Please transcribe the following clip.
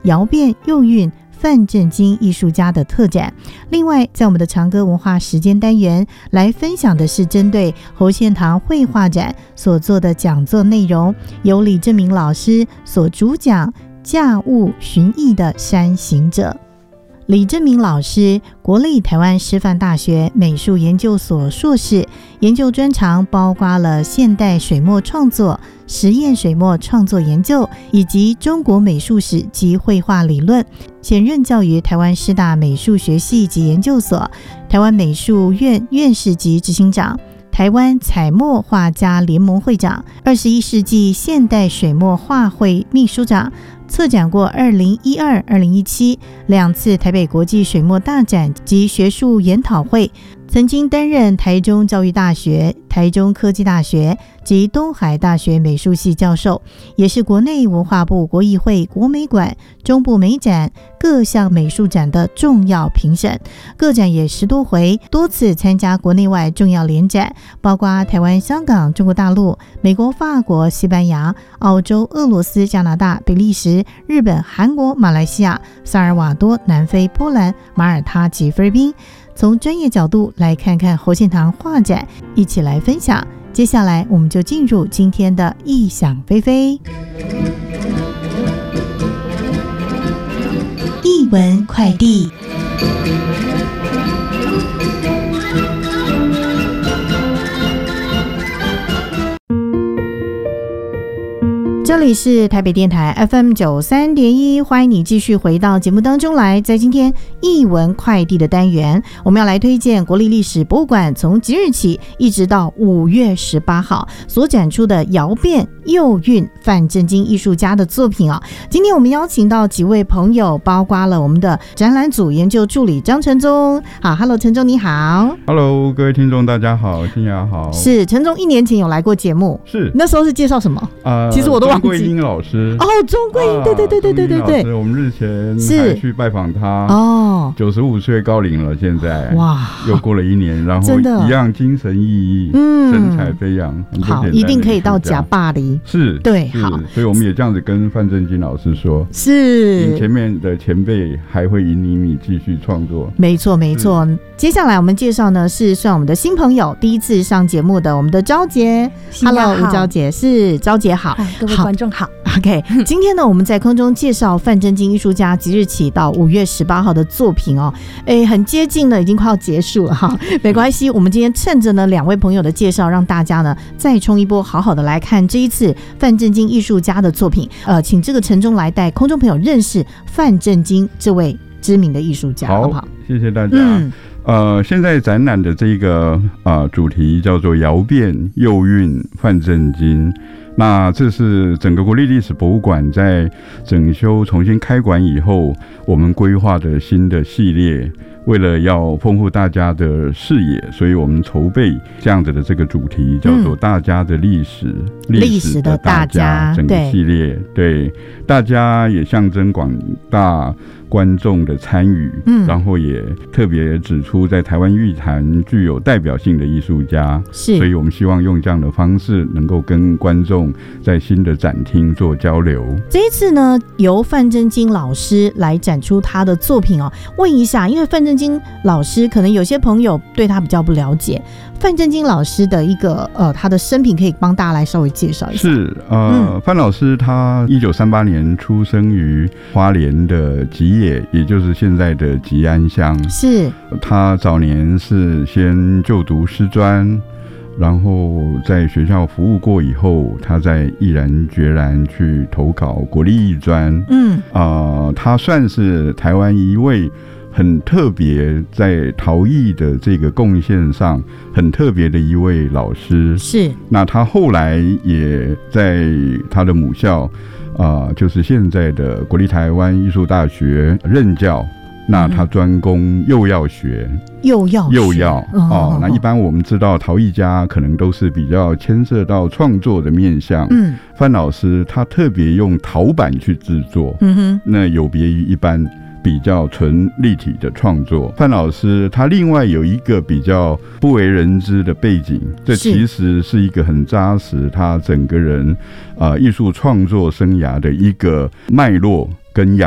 姚变右运范正金艺术家的特展。另外，在我们的长歌文化时间单元来分享的是针对侯献堂绘画展所做的讲座内容，由李正明老师所主讲驾雾寻艺的山行者。李正明老师，国立台湾师范大学美术研究所硕士，研究专长包括了现代水墨创作、实验水墨创作研究以及中国美术史及绘画理论。现任教于台湾师大美术学系及研究所、台湾美术院院士及执行长、台湾彩墨画家联盟会长、21世纪现代水墨画会秘书长，策展过2012、2017两次台北国际水墨大展及学术研讨会，曾经担任台中教育大学、台中科技大学及东海大学美术系教授，也是国内文化部国艺会国美馆、中部美展各项美术展的重要评审，个展也10多回，多次参加国内外重要联展，包括台湾、香港、中国大陆、美国、法国、西班牙、澳洲、俄罗斯、加拿大、比利时、日本、韩国、马来西亚、萨尔瓦多、南非、波兰、马耳他及菲律宾。从专业角度来看看侯献堂画展，一起来分享。接下来我们就进入今天的异想飞飞。艺文快递。这里是台北电台 FM93.1， 欢迎你继续回到节目当中来。在今天艺文快递的单元，我们要来推荐国立历史博物馆从即日起一直到5月18号所展出的姚变右运范正金艺术家的作品啊。今天我们邀请到几位朋友，包括了我们的展览组研究助理张承宗。好 ，Hello， 承宗你好。 Hello， 各位听众大家好，新雅好。 是承宗1年前有来过节目， 是那时候是介绍什么？其实我都忘记。 钟桂英老师哦，钟桂英，对， 我们日前还去拜访他哦，95岁高龄了，现在哇，又过了1年，然后一样精神奕奕，神采飞扬， 好，一定可以到假巴黎， 是， 对，好， 所以我们也这样子跟范正金老师说， 是， 你前面的前辈还会引领你继续创作， 没错。接下来我们介绍呢是算我们的新朋友，第一次上节目的我们的昭杰 ，Hello， 吴昭杰，是昭杰好， 各位观众好。 OK， 今天呢，我们在空中介绍范正金艺术家即日起到5月18号的作品哦，很接近了，已经快要结束了哈，没关系，我们今天趁着呢2位朋友的介绍，让大家呢再冲一波，好好的来看这一次范正金艺术家的作品。请这个承宗来带空中朋友认识范正金这位知名的艺术家，好不好？ 谢谢大家。现在展览的这个主题叫做姚变右运范正金。那这是整个国立历史博物馆在整修重新开馆以后，我们规划的新的系列。为了要丰富大家的视野，所以我们筹备这样子的这个主题，叫做大家的历史，历史的大家，整个系列，对，大家也象征广大观众的参与，然后也特别指出在台湾艺坛具有代表性的艺术家，是，所以我们希望用这样的方式能够跟观众在新的展厅做交流。 这一次呢，由范正金老师来展出他的作品哦。问一下，因为范正金老师可能有些朋友对他比较不了解，范正金老师的一个他的生平可以帮大家来稍微介绍一下。 是范老师他1938年出生于花莲的吉野，也就是现在的吉安乡。是，他早年是先就读师专，然后在学校服务过以后，他再毅然决然去投考国立艺专。他算是台湾一位很特别在陶艺的这个贡献上很特别的一位老师。是，那他后来也在他的母校就是现在的国立台湾艺术大学任教。那他专攻釉药学，釉药那一般我们知道陶艺家可能都是比较牵涉到创作的面向，范老师他特别用陶板去制作，那有别于一般比较纯立体的创作。范老师他另外有一个比较不为人知的背景，这其实是一个很扎实他整个人艺术创作生涯的一个脉络跟